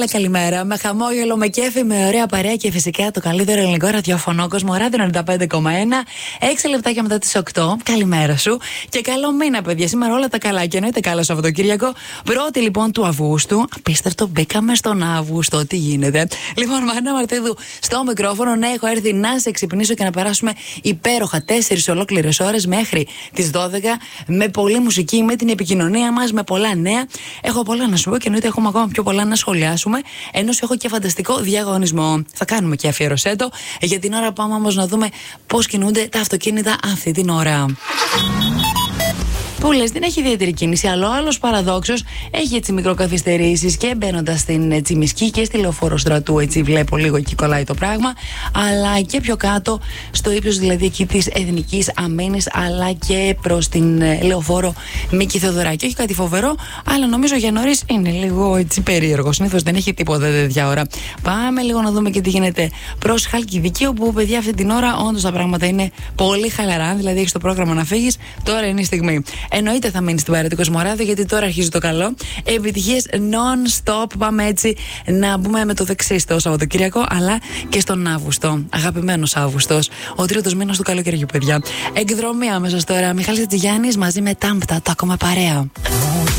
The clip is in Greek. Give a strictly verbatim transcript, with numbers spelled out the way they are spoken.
αλλά καλημέρα. Με χαμόγελο, με κέφι, με ωραία παρέα και φυσικά το καλύτερο ελληνικό ραδιοφωνό κόσμο Ράδιο ενενήντα πέντε κόμμα ένα. Έξι λεπτάκια μετά τις οκτώ. Καλημέρα σου και καλό μήνα, παιδιά. Σήμερα όλα τα καλά και εννοείται καλό Σαββατοκύριακο. Πρώτη λοιπόν του Αυγούστου. Απίστευτο, μπήκαμε στον Αύγουστο. Τι γίνεται. Λοιπόν, Μαρίνα Μαρτίδου στο μικρόφωνο. Ναι, έχω έρθει να σε ξυπνήσω και να περάσουμε υπέροχα τέσσερις ολόκληρες ώρες μέχρι τις δώδεκα. Με πολλή μουσική, με την επικοινωνία μας, με πολλά νέα. Έχω πολλά να σου πω και εννοείται έχουμε ακόμα πιο πολλά να σχολιάσουμε. Ενώ σου έχω και φανταστικό διαγωνισμό. Θα κάνουμε και αφιερωσέτο. Για την ώρα πάμε όμως να δούμε πώς κινούνται τα αυτοκίνητα αυτή την ώρα. Που λες, δεν έχει ιδιαίτερη κίνηση, αλλά ο άλλος παραδόξος έχει έτσι μικροκαθυστερήσεις και μπαίνοντας στην Τσιμισκή και στη Λεωφόρο Στρατού. Έτσι βλέπω λίγο εκεί κολλάει το πράγμα. Αλλά και πιο κάτω, στο ύψος δηλαδή εκεί της Εθνικής Αμήνης, αλλά και προς την Λεωφόρο Μίκη Θεοδωράκη. Όχι κάτι φοβερό, αλλά νομίζω για νωρίς είναι λίγο έτσι περίεργο. Συνήθως δεν έχει τίποτα τέτοια ώρα. Πάμε λίγο να δούμε και τι γίνεται προς Χαλκιδική, όπου παιδιά αυτή την ώρα όντως τα πράγματα είναι πολύ χαλαρά. Δηλαδή έχεις το πρόγραμμα να φύγεις, τώρα είναι η στιγμή. Εννοείται θα μείνει στην παρέα του Κοσμοράδιο, γιατί τώρα αρχίζει το καλό. Επιτυχίες non-stop. Πάμε έτσι να μπούμε με το δεξί στο Σαββατοκύριακο, αλλά και στον Αύγουστο. Αγαπημένος Αύγουστος. Ο τρίτος μήνας του καλοκαιριού, παιδιά. Εκδρομή άμεσα τώρα. Μιχάλης Τζιγιάννης μαζί με Τάμπτα. Το ακόμα παρέα.